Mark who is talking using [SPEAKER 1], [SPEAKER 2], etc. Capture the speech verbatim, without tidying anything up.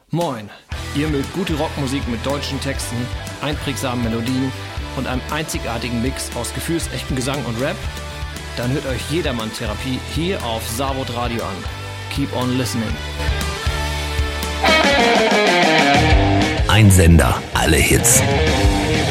[SPEAKER 1] Moin, ihr mögt gute Rockmusik mit deutschen Texten, einprägsamen Melodien und einem einzigartigen Mix aus gefühlsechten Gesang und Rap? Dann hört euch Jedermann Therapie hier auf Savod Radio an. Keep on listening.
[SPEAKER 2] Ein Sender, alle Hits.